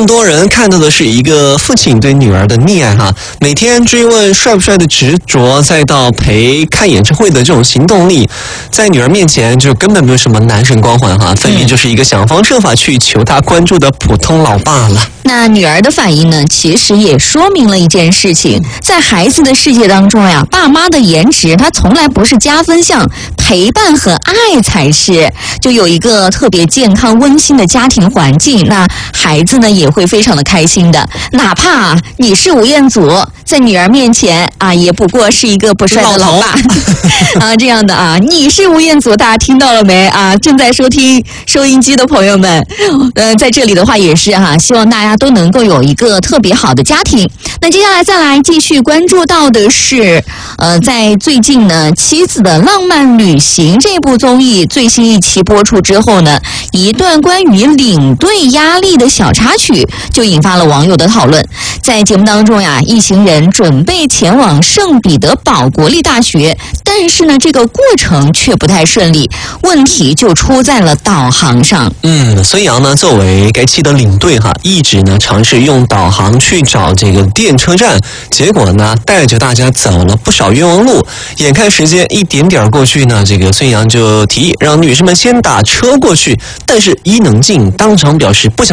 更多人看到的是一个父亲对女儿的溺爱哈，每天追问帅不帅的执着，再到陪看演唱会的这种行动力，在女儿面前就根本没有什么男神光环哈，分明就是一个想方设法去求她关注的普通老爸了。 那女儿的反应呢，其实也说明了一件事情，在孩子的世界当中呀，爸妈的颜值它从来不是加分项，陪伴和爱才是。就有一个特别健康温馨的家庭环境，那孩子呢也会非常的开心的。哪怕你是吴彦祖，在女儿面前啊，也不过是一个不帅的老爸啊，这样的啊，你是吴彦祖，大家听到了没啊？正在收听收音机的朋友们，在这里的话也是哈，希望大家都能够有一个特别好的家庭。那接下来再来继续关注到的是，在最近呢，《妻子的浪漫旅行》这部综艺最新一期播出之后呢，一段关于领队压力的小插曲就引发了网友的讨论。在节目当中呀，一行人准备前往圣彼得堡国立大学，但是呢，这个过程却不太顺利，问题就出在了导航上。 孙杨呢，作为该期的领队哈，一直呢尝试用导航去找这个电车站，结果呢带着大家走了不少冤枉路。眼看时间一点点过去呢，这个孙杨就提议让女士们先打车过去，但是伊能静当场表示不想